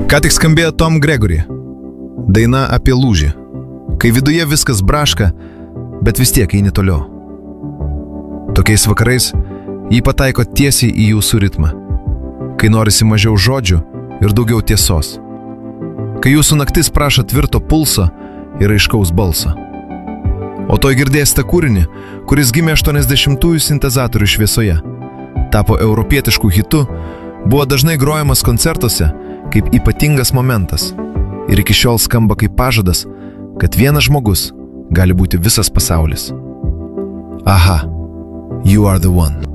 Ką tik skambėjo Tom Gregory. Daina apie lūžį. Kai viduje viskas braška, bet vis tiek eini toliau. Tokiais vakarais jį pataiko tiesiai į jūsų ritmą. Kai norisi mažiau žodžių ir daugiau tiesos. Kai jūsų naktis prašo tvirto pulso ir aiškaus balso. O to girdėsite kūrinį, kuris gimė 80-ųjų sintezatorių šviesoje. Tapo europietiškų hitu, buvo dažnai grojamas koncertuose kaip ypatingas momentas. Ir iki šiol skamba kaip pažadas, kad vienas žmogus gali būti visas pasaulis. Aha, You Are The One.